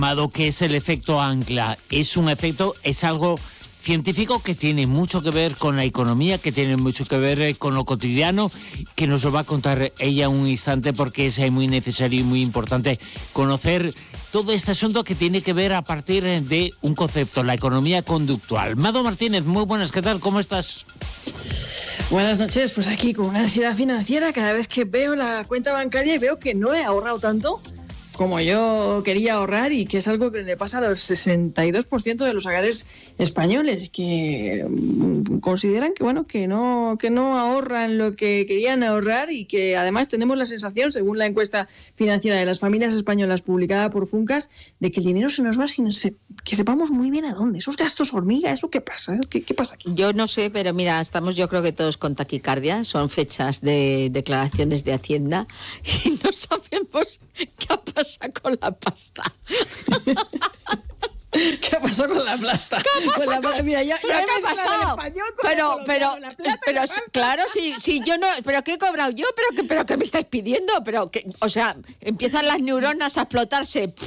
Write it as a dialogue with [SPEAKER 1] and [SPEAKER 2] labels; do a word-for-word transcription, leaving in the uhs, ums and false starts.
[SPEAKER 1] que es el efecto ancla. Es un efecto, es algo científico que tiene mucho que ver con la economía, que tiene mucho que ver con lo cotidiano, que nos lo va a contar ella un instante porque es muy necesario y muy importante conocer todo este asunto que tiene que ver a partir de un concepto, la economía conductual. Mado Martínez, muy buenas, ¿qué tal? ¿Cómo estás?
[SPEAKER 2] Buenas noches, pues aquí con una ansiedad financiera cada vez que veo la cuenta bancaria y veo que no he ahorrado tanto como yo quería ahorrar, y que es algo que le pasa al sesenta y dos por ciento de los hogares españoles, que mm, consideran que bueno que no que no ahorran lo que querían ahorrar, y que además tenemos la sensación, según la encuesta financiera de las familias españolas publicada por Funcas, de que el dinero se nos va sin se, que sepamos muy bien a dónde. Esos gastos hormiga, ¿eso qué pasa? ¿Qué, qué pasa aquí?
[SPEAKER 3] Yo no sé, pero mira, estamos yo creo que todos con taquicardia, son fechas de declaraciones de Hacienda y no sabemos qué ha pasado con la pasta.
[SPEAKER 2] ¿Qué pasó con la plasta?
[SPEAKER 3] ¿Qué pasa
[SPEAKER 2] con la,
[SPEAKER 3] con...
[SPEAKER 2] mira, ya,
[SPEAKER 3] ¿Pero
[SPEAKER 2] ya
[SPEAKER 3] qué ha pasado?
[SPEAKER 2] Español,
[SPEAKER 3] pero, pero,
[SPEAKER 2] la plata
[SPEAKER 3] pero,
[SPEAKER 2] pasta.
[SPEAKER 3] claro, si, si yo no, pero ¿qué he cobrado yo? ¿Pero qué, pero qué me estáis pidiendo? Pero que, o sea, empiezan las neuronas a explotarse.